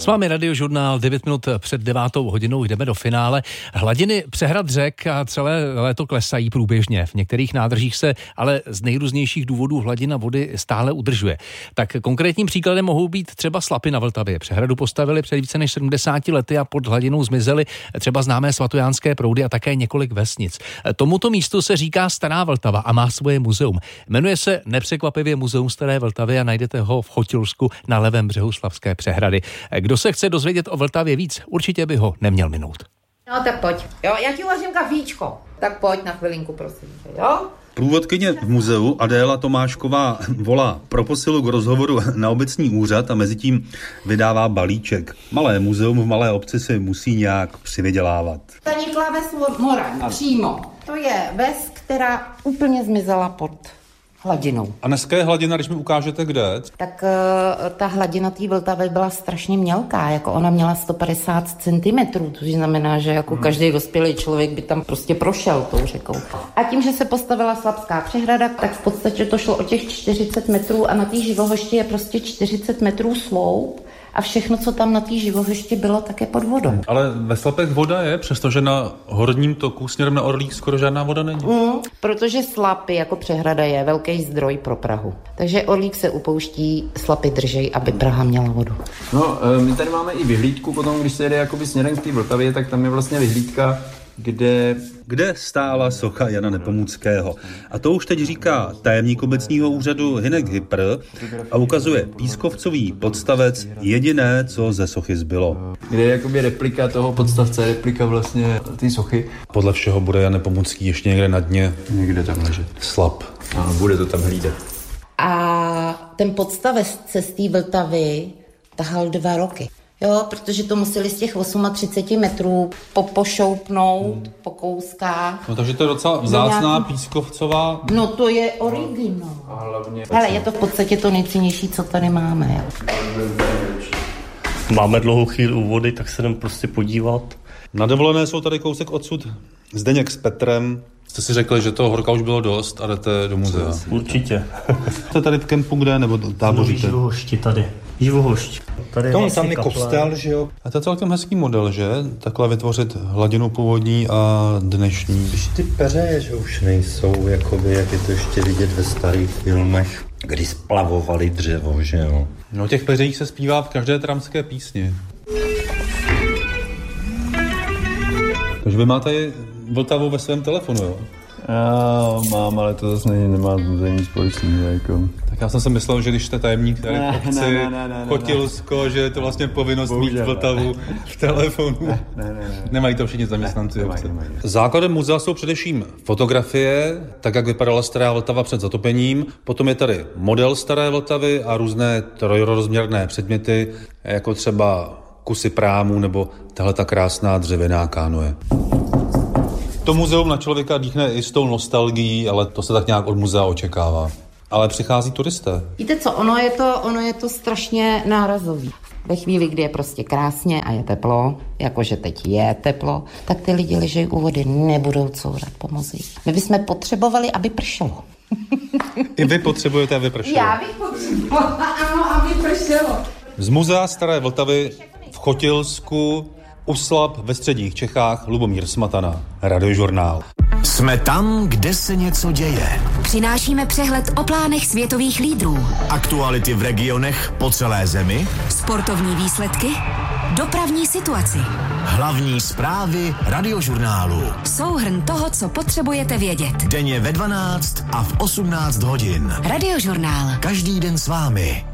S vámi Radiožurnál, 9 minut před 9. hodinou jdeme do finále. Hladiny přehrad řek a celé léto klesají průběžně. V některých nádržích se ale z nejrůznějších důvodů hladina vody stále udržuje. Tak konkrétním příkladem mohou být třeba Slapy na Vltavě. Přehradu postavili před více než 70 lety a pod hladinou zmizely třeba známé svatojánské proudy a také několik vesnic. Tomuto místu se říká Stará Vltava a má svoje muzeum. Jmenuje se nepřekvapivě Muzeum Staré Vltavy a najdete ho v Chotilsku na levém břehu Slapské přehrady. Kdo se chce dozvědět o Vltavě víc, určitě by ho neměl minout. No tak pojď, jo, já ti uvařím kafíčko. Tak pojď na chvilinku, prosím, jo? Průvodkyně v muzeu Adéla Tomášková volá pro posilu k rozhovoru na obecní úřad a mezitím vydává balíček. Malé muzeum v malé obci si musí nějak přivydělávat. Zanikla ves Moraň, přímo. To je ves, která úplně zmizela pod hladinou. A dneska je hladina, když mi ukážete kde? Tak ta hladina té Vltavy byla strašně mělká, jako ona měla 150 cm, to znamená, že jako každý dospělý člověk by tam prostě prošel tou řekou. A tím, že se postavila Slapská přehrada, tak v podstatě to šlo o těch 40 metrů a na té Živohošti je prostě 40 metrů sloup a všechno, co tam na té Živohošti bylo, tak je pod vodou. Ale ve Slapech voda je, přestože na horním toku směrem na Orlík skoro žádná voda není. Protože Slapy jako přehrada je velký zdroj pro Prahu. Takže Orlík se upouští, Slapy držej, aby Praha měla vodu. No, my tady máme i vyhlídku, potom když se jede jakoby směrem k té Vltavě, tak tam je vlastně vyhlídka, kde stála socha Jana Nepomuckého. A to už teď říká tajemník obecního úřadu Hynek Hypr a ukazuje pískovcový podstavec, jediné, co ze sochy zbylo. Kde je jakoby replika toho podstavce, replika vlastně té sochy. Podle všeho bude Jan Nepomucký ještě někde na dně. Někde tam ležet. Slap. Ano, bude to tam hlídat. A ten podstavec z té Vltavy tahal 2 roky. Jo, protože to museli z těch 38 metrů pošoupnout po kouskách. No takže to je docela vzácná pískovcová. No to je originál. A hlavně... Hele, je to v podstatě to nejcennější, co tady máme. Jo. Máme dlouhou chvíli u vody, tak se jdem prostě podívat. Na dovolené jsou tady kousek odsud Zdeněk s Petrem. Jste si řekli, že toho horka už bylo dost a jdete do muzea. Určitě. Jste tady v kempu kde, nebo táboříte? Živohošti tady. Živohošť. Tady tam je kostel, že jo? A to je celkem hezký model, že? Takhle vytvořit hladinu původní a dnešní. Když ty peřeje, že už nejsou, jakoby, jak je to ještě vidět ve starých filmech, kdy splavovali dřevo, že jo? No těch peřejích se zpívá v každé tramské písni. Takže vy máte Vltavu ve svém telefonu, jo? Já mám, ale to zase nemá nic společného. Jako. Tak já jsem si myslel, že když jste tajemník tady v obci, Chotilsko, že je to vlastně povinnost mít Vltavu v telefonu. Ne. Nemají to všichni zaměstnanci obce. Základem muzea jsou především fotografie, tak jak vypadala Stará Vltava před zatopením. Potom je tady model Staré Vltavy a různé trojrozměrné předměty, jako třeba kusy prámů nebo tahleta krásná dřevěná kánoe. To muzeum na člověka dýchne i s tou nostalgií, ale to se tak nějak od muzea očekává. Ale přichází turisté. Víte co, ono je to strašně nárazový. Ve chvíli, kdy je prostě krásně a je teplo, jakože teď je teplo, tak ty lidi ležejí u vody, nebudou courat po mozích. My bychom potřebovali, aby pršelo. I vy potřebujete, aby pršelo. Já bych potřebovala, ano, aby pršelo. Z muzea Staré Vltavy v Chotilsku u Slap ve středních Čechách Lubomír Smatana, Radiožurnál. Jsme tam, kde se něco děje. Přinášíme přehled o plánech světových lídrů. Aktuality v regionech po celé zemi. Sportovní výsledky. Dopravní situaci. Hlavní zprávy Radiožurnálu. Souhrn toho, co potřebujete vědět. Denně ve 12 a v 18 hodin. Radiožurnál. Každý den s vámi.